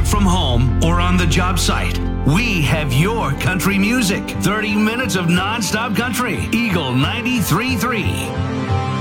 work from home or on the job site, we have your country music. 30 minutes of non-stop country. Eagle 93.3.